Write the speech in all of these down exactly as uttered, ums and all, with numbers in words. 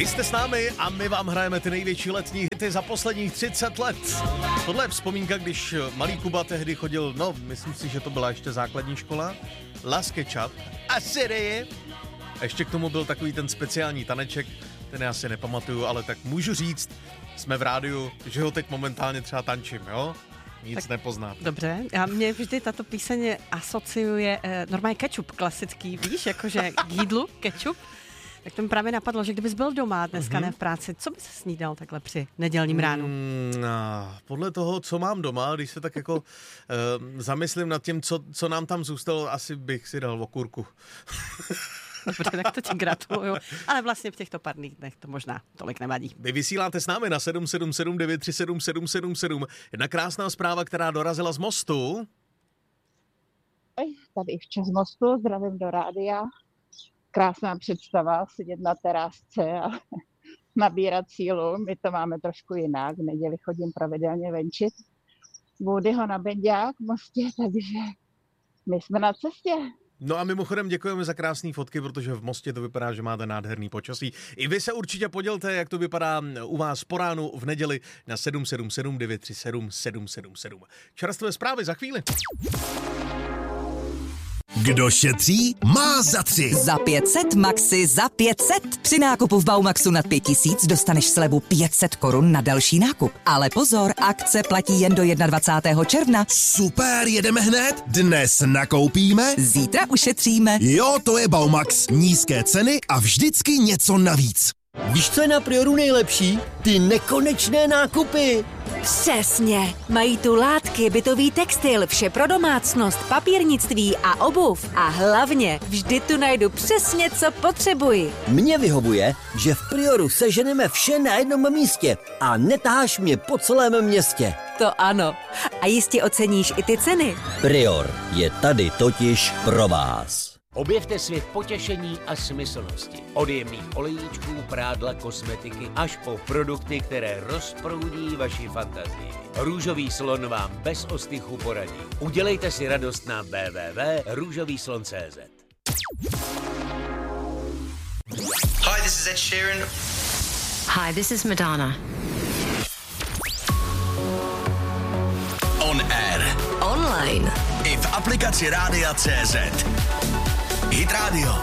Vy jste s námi a my vám hrajeme ty největší letní hity za posledních třicet let. Tohle je vzpomínka, když malý Kuba tehdy chodil, no, myslím si, že to byla ještě základní škola, Las Ketchup a série. A ještě k tomu byl takový ten speciální taneček, ten já si nepamatuju, ale tak můžu říct, jsme v rádiu, že ho teď momentálně třeba tančím, jo? Nic tak nepozná. Dobře, a mě vždy tato píseň asociuje eh, normálně kečup klasický, víš, jakože k jídlu kečup. Tak to mi právě napadlo, že kdybys byl doma dneska, mm-hmm. ne v práci, co bys snídal takhle při nedělním ránu? Mm, podle toho, co mám doma, když se tak jako uh, zamyslím nad tím, co, co nám tam zůstalo, asi bych si dal okurku. Dobře, tak to ti gratuluju. Ale vlastně v těchto pár dnech to možná tolik nevadí. Vy vysíláte s námi na sedm sedm sedm devět tři sedm sedm sedm sedm. Jedna krásná zpráva, která dorazila z mostu. Tady včas z mostu, zdravím do rádia. Krásná představa, sedět na terásce a nabírat sílu. My to máme trošku jinak. V neděli chodím pravidelně venčit Woodyho na Benďák v Mostě, takže my jsme na cestě. No a mimochodem děkujeme za krásné fotky, protože v Mostě to vypadá, že máte nádherný počasí. I vy se určitě podělte, jak to vypadá u vás po ránu v neděli na sedm sedm sedm devět tři sedm sedm sedm sedm. Čerstvé zprávy za chvíli. Kdo šetří, má za tři. Za pět set, maxi za pět set. Při nákupu v Baumaxu nad pět tisíc dostaneš slevu pět set korun na další nákup. Ale pozor, akce platí jen do dvacátého prvního června. Super, jedeme hned. Dnes nakoupíme, zítra ušetříme. Jo, to je Baumax. Nízké ceny a vždycky něco navíc. Víš, co je na Prioru nejlepší? Ty nekonečné nákupy. Přesně. Mají tu látky, bytový textil, vše pro domácnost, papírnictví a obuv. A hlavně vždy tu najdu přesně, co potřebuji. Mně vyhovuje, že v Prioru seženeme vše na jednom místě a netáháš mě po celém městě. To ano. A jistě oceníš i ty ceny. Prior je tady totiž pro vás. Objevte svět potěšení a smyslnosti. Od jemných olejíčků, prádla, kosmetiky až po produkty, které rozproudí vaši fantazii. Růžový slon vám bez ostychu poradí. Udělejte si radost na w w w tečka růžový slon tečka c z. Hi, this is Ed Sheeran. Hi, this is Madonna. On air. Online. I v aplikaci Rádia C Z. Hit Radio.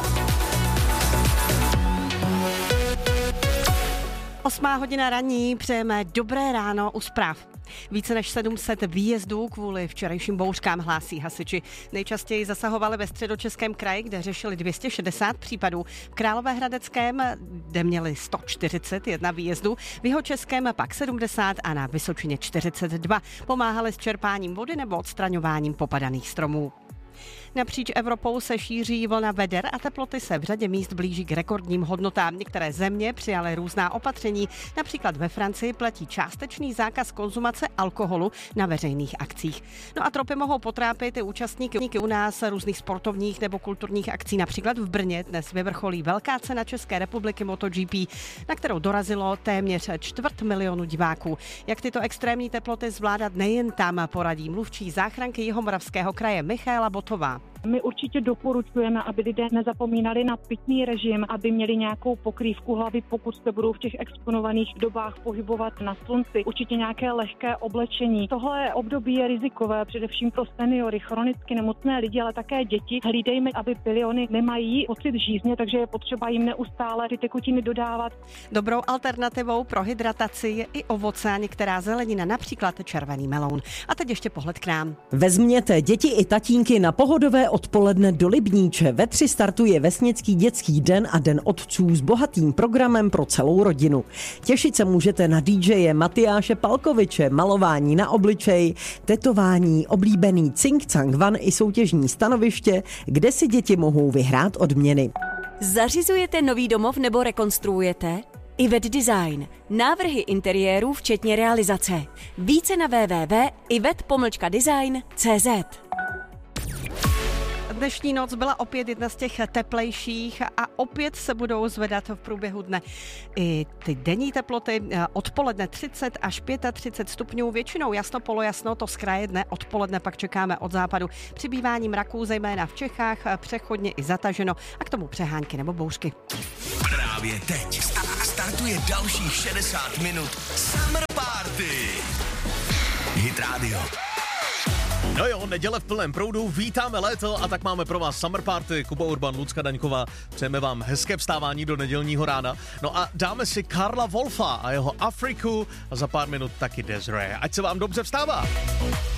Osmá hodina ranní, přejeme dobré ráno u zpráv. Více než sedm set výjezdů kvůli včerejším bouřkám, hlásí hasiči. Nejčastěji zasahovali ve Středočeském kraji, kde řešili dvě stě šedesát případů. V Královéhradeckém, kde měli sto čtyřicet jedna výjezdů, v Jihočeském pak sedmdesát a na Vysočině čtyřicet dva. Pomáhali s čerpáním vody nebo odstraňováním popadaných stromů. Napříč Evropou se šíří vlna veder a teploty se v řadě míst blíží k rekordním hodnotám. Některé země přijaly různá opatření. Například ve Francii platí částečný zákaz konzumace alkoholu na veřejných akcích. No a tropy mohou potrápit i účastníky u nás různých sportovních nebo kulturních akcí. Například v Brně dnes vyvrcholí velká cena České republiky MotoGP, na kterou dorazilo téměř čtvrt milionu diváků. Jak tyto extrémní teploty zvládat nejen tam, poradí mluvčí záchranky Jihomoravského kraje Michaela Botová. My určitě doporučujeme, aby lidé nezapomínali na pitný režim, aby měli nějakou pokrývku hlavy, pokud se budou v těch exponovaných dobách pohybovat na slunci. Určitě nějaké lehké oblečení. Tohle období je rizikové, především pro seniory, chronicky nemocné lidi, ale také děti. Hlídejme, aby pili, oni nemají pocit žízně, takže je potřeba jim neustále ty tekutiny dodávat. Dobrou alternativou pro hydrataci je i ovoce a některá zelenina, například červený meloun. A teď ještě pohled k nám. Vezměte děti i tatínky na pohodové odpoledne do Libníče. Ve tři startuje Vesnický dětský den a Den otců s bohatým programem pro celou rodinu. Těšit se můžete na dýdžeje Matyáše Palkoviče, malování na obličej, tetování, oblíbený cink-cank van i soutěžní stanoviště, kde si děti mohou vyhrát odměny. Zařizujete nový domov nebo rekonstruujete? Ivet Design. Návrhy interiérů včetně realizace. Více na w w w tečka ivet design tečka c z. Dnešní noc byla opět jedna z těch teplejších a opět se budou zvedat v průběhu dne i ty denní teploty. Odpoledne třicet až třicet pět stupňů, většinou jasno, polojasno, to z kraje dne, odpoledne pak čekáme od západu přibývání mraků, zejména v Čechách, přechodně i zataženo a k tomu přehánky nebo bouřky. Právě teď. Startuje dalších šedesát minut Summer Party. Hit Radio. No jo, neděle v plném proudu, vítáme léto a tak máme pro vás Summer Party. Kuba Urban, Lucka Daňková, přejeme vám hezké vstávání do nedělního rána. No a dáme si Karla Wolfa a jeho Afriku a za pár minut taky Desiree. Ať se vám dobře vstává.